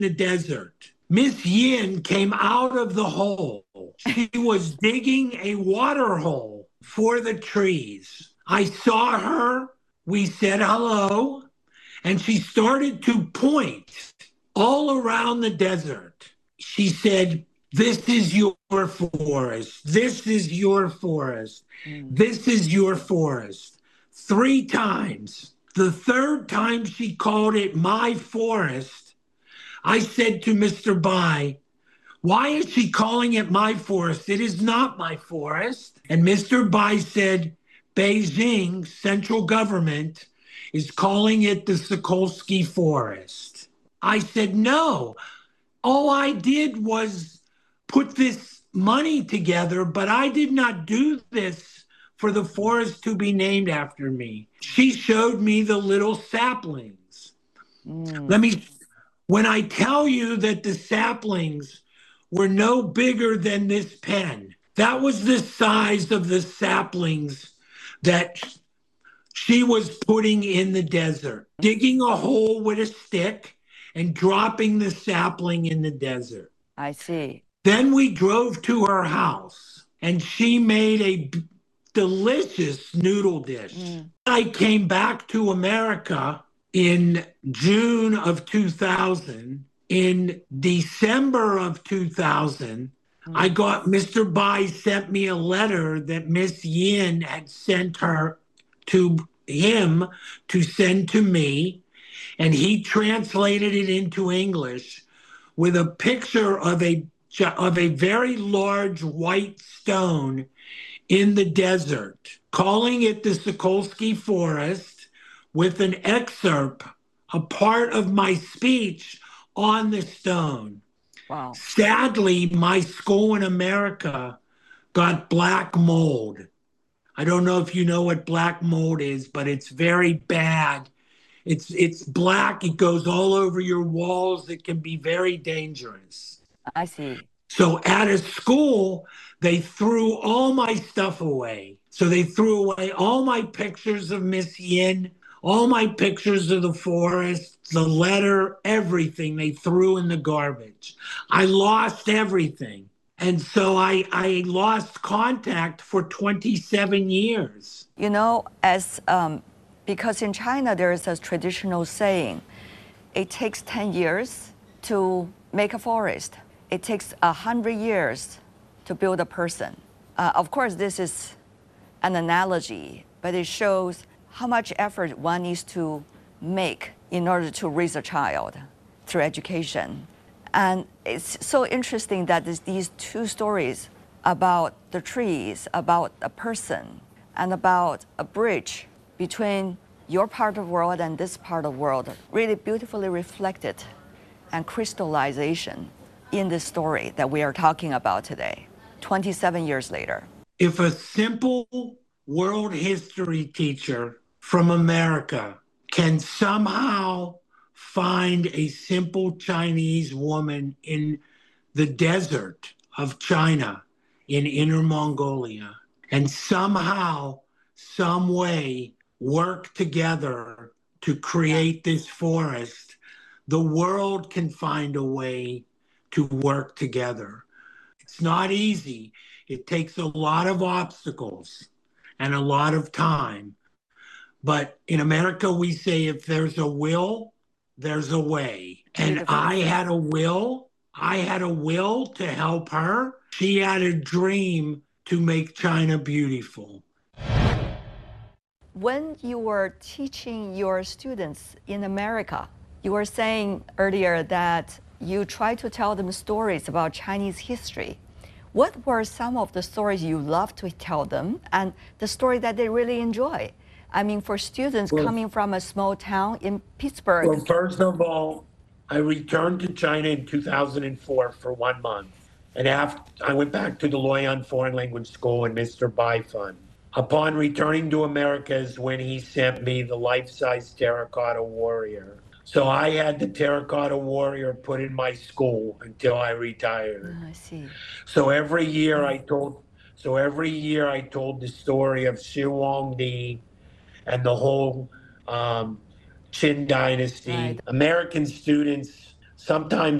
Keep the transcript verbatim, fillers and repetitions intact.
the desert. Miss Yin came out of the hole. She was digging a water hole for the trees. I saw her. We said hello, and she started to point all around the desert. She said, "This is your forest. This is your forest. Mm. This is your forest." Three times. The third time she called it my forest, I said to Mister Bai, "Why is she calling it my forest? It is not my forest." And Mister Bai said, "Beijing central government is calling it the Sokolsky Forest." I said, "No, all I did was put this money together, but I did not do this for the forest to be named after me." She showed me the little saplings. Mm. Let me, when I tell you that the saplings were no bigger than this pen, that was the size of the saplings that she was putting in the desert, digging a hole with a stick and dropping the sapling in the desert. I see. Then we drove to her house and she made a b- delicious noodle dish. Mm. I came back to America in June of two thousand. In December of two thousand, Mm. I got Mister Bai sent me a letter that Miss Yin had sent her to him to send to me, and he translated it into English with a picture of a of a very large white stone in the desert, calling it the Sokolsky Forest, with an excerpt, a part of my speech on the stone. Wow. Sadly, my school in America got black mold. I don't know if you know what black mold is, but it's very bad. It's it's black. It goes all over your walls. It can be very dangerous. I see. So at a school, they threw all my stuff away. So they threw away all my pictures of Miss Yin, all my pictures of the forest, the letter, everything they threw in the garbage. I lost everything. And so I, I lost contact for twenty-seven years. You know, as um, because in China there is a traditional saying, it takes ten years to make a forest. It takes a hundred years to build a person. Uh, of course, this is an analogy, but it shows how much effort one needs to make in order to raise a child through education. And it's so interesting that this, these two stories about the trees, about a person, and about a bridge between your part of the world and this part of the world really beautifully reflected and crystallization in the story that we are talking about today, twenty-seven years later. If a simple world history teacher from America can somehow find a simple Chinese woman in the desert of China in Inner Mongolia and somehow, some way work together to create this forest, the world can find a way to work together. It's not easy. It takes a lot of obstacles and a lot of time. But in America, we say if there's a will, there's a way. And Beautiful. I had a will. I had a will to help her. She had a dream to make China beautiful. When you were teaching your students in America, you were saying earlier that you try to tell them stories about Chinese history. What were some of the stories you love to tell them and the story that they really enjoy? I mean, for students Well, coming from a small town in Pittsburgh. Well, first of all, I returned to China in two thousand four for one month. And after I went back to the Loyang Foreign Language School and Mister Bai Fund. Upon returning to America is when he sent me the life-size terracotta warrior. So I had the terracotta warrior put in my school until I retired. Oh, I see. So every year I told so every year I told the story of Shi Huangdi and the whole um, Qin dynasty. Right. American students sometimes